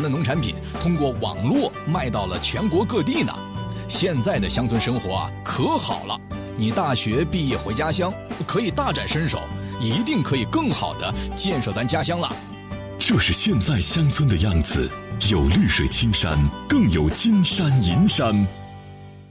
的农产品通过网络卖到了全国各地呢。现在的乡村生活啊，可好了！你大学毕业回家乡，可以大展身手，一定可以更好的建设咱家乡了。 这是现在乡村的样子，有绿水青山，更有金山银山。